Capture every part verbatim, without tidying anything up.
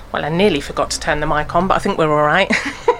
Well, I nearly forgot to turn the mic on, but I think we're all right.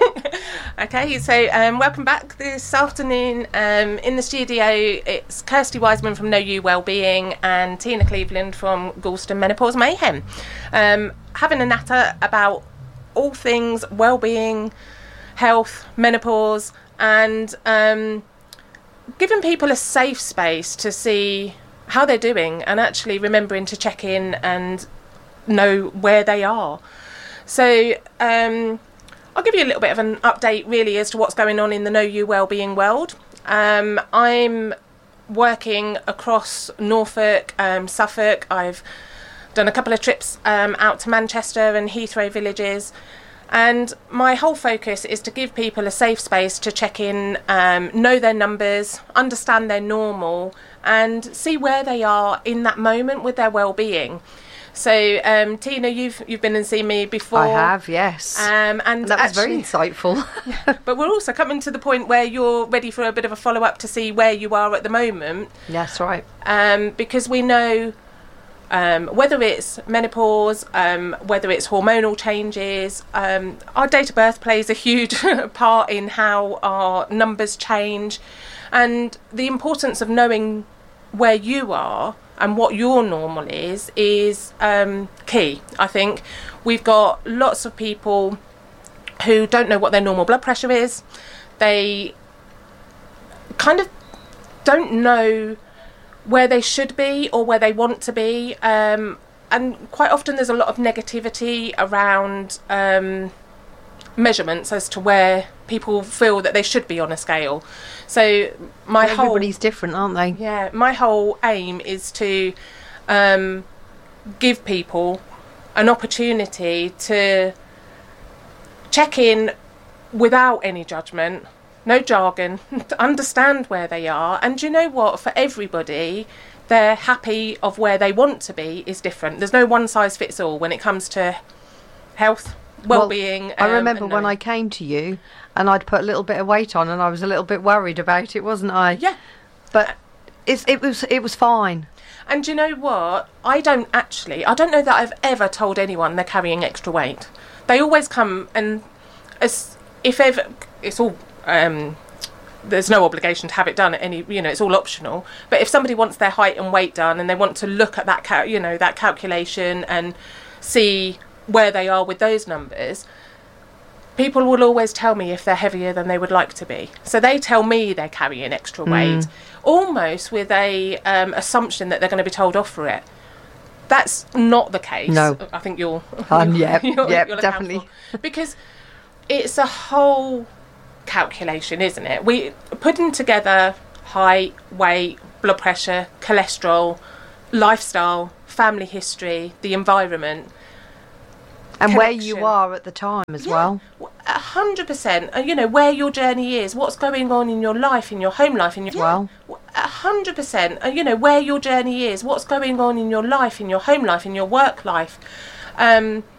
Okay, so um, welcome back this afternoon. Um, in the studio, it's Kirsty Wiseman from Know You Wellbeing and Tina Cleveland from Galston Menopause Mayhem. Um, having a natter about all things wellbeing, health, menopause, and um, giving people a safe space to see how they're doing and actually remembering to check in and know where they are. So um, I'll give you a little bit of an update really as to what's going on in the Know You Wellbeing world. Um, I'm working across Norfolk, um, Suffolk. I've done a couple of trips um, out to Manchester and Heathrow villages. And my whole focus is to give people a safe space to check in, um, know their numbers, understand their normal, and see where they are in that moment with their well-being. So, um, Tina, you've you've been and seen me before. I have, yes. Um, and, and that actually, was very insightful. But we're also coming to the point where you're ready for a bit of a follow-up to see where you are at the moment. That's right. Um, because we know um, whether it's menopause, um, whether it's hormonal changes, um, our date of birth plays a huge part in how our numbers change, and the importance of knowing where you are and what your normal is is um, key. I think we've got lots of people who don't know what their normal blood pressure is. They kind of don't know where they should be or where they want to be, um, and quite often there's a lot of negativity around um, measurements as to where people feel that they should be on a scale. So my Everybody's whole Everybody's different, aren't they? Yeah, my whole aim is to um, give people an opportunity to check in without any judgment, no jargon, to understand where they are. And you know what? For everybody, they're happy of where they want to be is different. There's no one size fits all when it comes to health, well-being. Well, I um, remember and when no- I came to you and I'd put a little bit of weight on and I was a little bit worried about it, wasn't I? Yeah. But it's, it was it was fine. And you know what? I don't actually, I don't know that I've ever told anyone they're carrying extra weight. They always come and, as if ever, it's all, um, there's no obligation to have it done at any, you know, it's all optional. But if somebody wants their height and weight done and they want to look at that, cal- you know, that calculation and see where they are with those numbers, people will always tell me if they're heavier than they would like to be. So they tell me they're carrying extra weight, mm. almost with a um, assumption that they're going to be told off for it. That's not the case. No. I think you'll... Um, yeah, you'll, yeah, you'll definitely. Because it's a whole calculation, isn't it? We putting together height, weight, blood pressure, cholesterol, lifestyle, family history, the environment... And connection. Where you are at the time as yeah, well. A hundred percent. You know, where your journey is, what's going on in your life, in your home life, in your... Well. A hundred percent. You know, where your journey is, what's going on in your life, in your home life, in your work life. Um,